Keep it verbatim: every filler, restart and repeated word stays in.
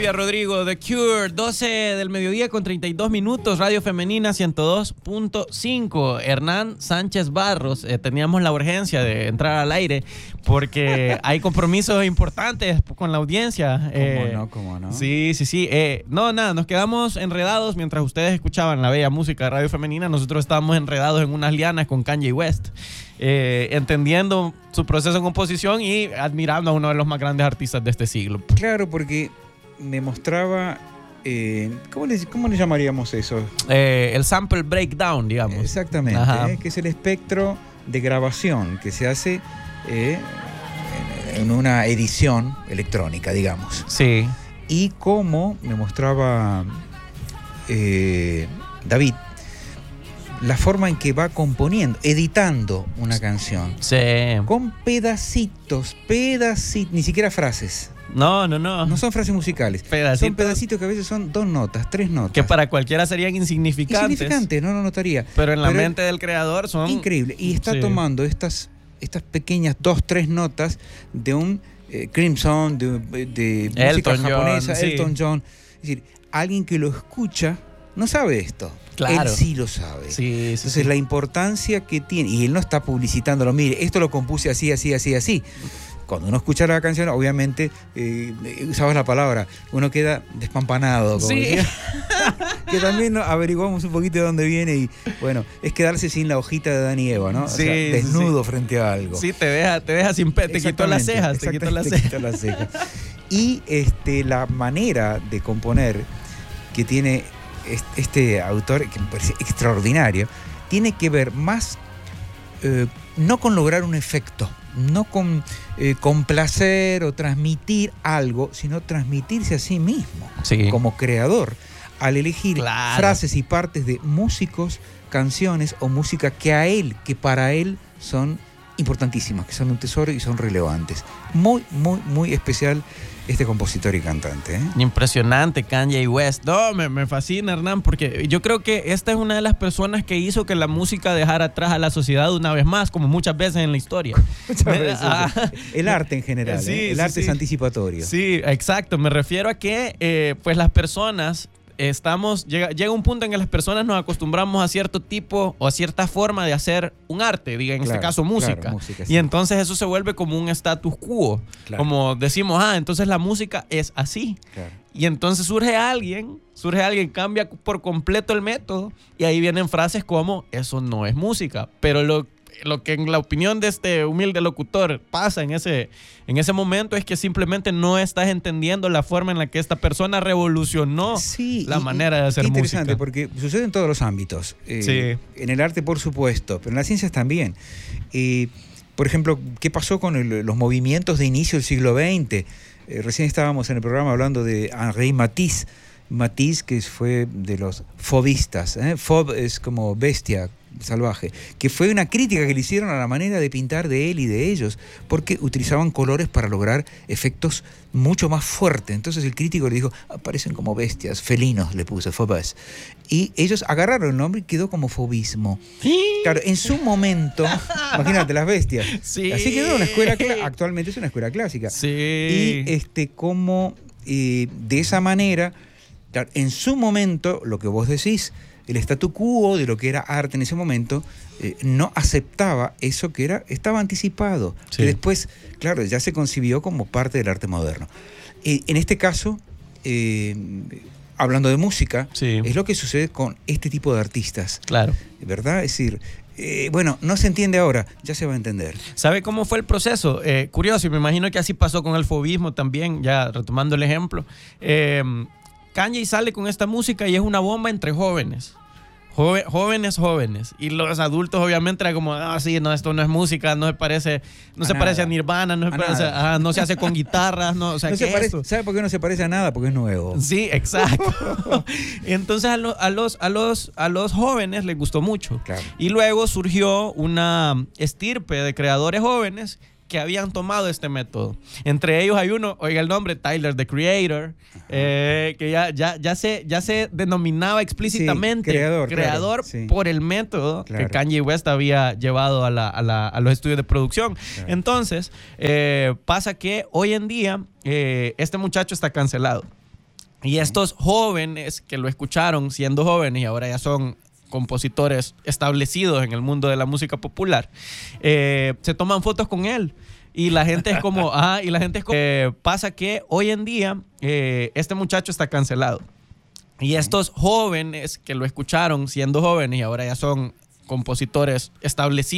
Olivia Rodrigo, The Cure, doce del mediodía con treinta y dos minutos, Radio Femenina ciento dos punto cinco. Hernán Sánchez Barros, eh, teníamos la urgencia de entrar al aire porque hay compromisos importantes con la audiencia. ¿Cómo eh, no? ¿Cómo no? Sí, sí, sí. Eh, no, nada, nos quedamos enredados mientras ustedes escuchaban la bella música de Radio Femenina. Nosotros estábamos enredados en unas lianas con Kanye West, eh, entendiendo su proceso de composición y admirando a uno de los más grandes artistas de este siglo. Claro, porque me mostraba, eh, ¿cómo, le, ¿cómo le llamaríamos eso? Eh, el sample breakdown, digamos. Exactamente, eh, que es el espectro de grabación que se hace eh, en, en una edición electrónica, digamos. Sí. Y cómo me mostraba eh, David la forma en que va componiendo, editando una canción. Sí. Con pedacitos, pedacitos, ni siquiera frases. No, no, no. No son frases musicales. Pedacitos. Son pedacitos que a veces son dos notas, tres notas. Que para cualquiera serían insignificantes. Insignificantes, no lo notaría. Pero en la Pero mente del creador son... Increíble. Y está sí. tomando estas, estas pequeñas dos, tres notas de un eh, Crimson, de, de música Elton japonesa, John, sí. Elton John. Es decir, alguien que lo escucha no sabe esto. Claro. Él sí lo sabe. Sí, sí, Entonces sí. la importancia que tiene, y él no está publicitándolo, mire, esto lo compuse así, así, así, así. Cuando uno escucha la canción, obviamente, eh, usabas la palabra, uno queda despampanado. Como Sí. decía. Que también averiguamos un poquito de dónde viene y, bueno, es quedarse sin la hojita de Adán y Eva, ¿no? O Sí, sea, desnudo sí. frente a algo. Sí, te deja, te deja sin pe, te quitó las cejas, te quitó las te cejas. quitó las cejas. Y este, la manera de componer que tiene este autor, que me parece extraordinario, tiene que ver más eh, no con lograr un efecto, no con eh, complacer o transmitir algo, sino transmitirse a sí mismo, Sí. como creador, al elegir Claro. frases y partes de músicos, canciones o música que a él, que para él son importantísimas, que son un tesoro y son relevantes. Muy, muy, muy especial este compositor y cantante, ¿eh? Impresionante, Kanye West. No, me, me fascina, Hernán, porque yo creo que esta es una de las personas que hizo que la música dejara atrás a la sociedad una vez más, como muchas veces en la historia. Muchas Me- veces. ah. El arte en general, Sí, ¿eh? El sí, arte sí. es anticipatorio. Sí, exacto. Me refiero a que eh, pues las personas estamos llega, llega un punto en que las personas nos acostumbramos a cierto tipo o a cierta forma de hacer un arte, diga en Claro, este caso música. claro, música, y sí. entonces eso se vuelve como un status quo. Claro. Como decimos, ah, entonces la música es así. Claro. Y entonces surge alguien, surge alguien, cambia por completo el método y ahí vienen frases como, eso no es música. Pero lo, lo que en la opinión de este humilde locutor pasa en ese, en ese momento es que simplemente no estás entendiendo la forma en la que esta persona revolucionó Sí, la y- manera de hacer qué interesante, música. porque sucede en todos los ámbitos. Eh, Sí. En el arte, por supuesto, pero en las ciencias también. Eh, por ejemplo, ¿qué pasó con el- los movimientos de inicio del siglo veinte? Eh, recién estábamos en el programa hablando de Henri Matisse. Matisse, que fue de los fauvistas. ¿eh? Fauve es como bestia salvaje, que fue una crítica que le hicieron a la manera de pintar de él y de ellos, porque utilizaban colores para lograr efectos mucho más fuertes. Entonces el crítico le dijo, aparecen como bestias, felinos, le puso Fauves. Y ellos agarraron el nombre y quedó como fauvismo. Claro, en su momento, imagínate, las bestias. Sí. Así quedó una escuela, cla- actualmente es una escuela clásica. Sí. Y este, como eh, de esa manera, claro, en su momento, lo que vos decís, el statu quo de lo que era arte en ese momento, eh, no aceptaba eso que era, estaba anticipado, Sí. que después, claro, ya se concibió como parte del arte moderno. Eh, en este caso, eh, hablando de música, Sí. es lo que sucede con este tipo de artistas, Claro. ¿verdad? Es decir, eh, bueno, no se entiende ahora, ya se va a entender. ¿Sabe cómo fue el proceso? Eh, curioso, y me imagino que así pasó con el fobismo también, ya retomando el ejemplo. Eh, Kanye sale con esta música y es una bomba entre jóvenes. Jove- jóvenes, jóvenes. Y los adultos obviamente era como, ah, sí, no, esto no es música, no se parece, no A se nada. parece a Nirvana, no se A parece, nada. ah, no se hace con guitarras, no, o sea, No ¿qué se es parece- esto? ¿Sabe por qué no se parece a nada? Porque es nuevo. Sí, exacto. Entonces a, lo- a los, a, los, a los jóvenes les gustó mucho. Claro. Y luego surgió una estirpe de creadores jóvenes que habían tomado este método. Entre ellos hay uno, oiga el nombre, Tyler, the Creator, eh, que ya, ya, ya, se, ya se denominaba explícitamente Sí, creador, creador claro, sí. por el método Claro. que Kanye West había llevado a, la, a, la, a los estudios de producción. Claro. Entonces, eh, pasa que hoy en día eh, este muchacho está cancelado. Y estos jóvenes que lo escucharon siendo jóvenes y ahora ya son compositores establecidos en el mundo de la música popular, eh, se toman fotos con él. Y la gente es como, ah, y la gente es como, eh, pasa que hoy en día eh, este muchacho está cancelado. Y estos jóvenes que lo escucharon siendo jóvenes y ahora ya son compositores establecidos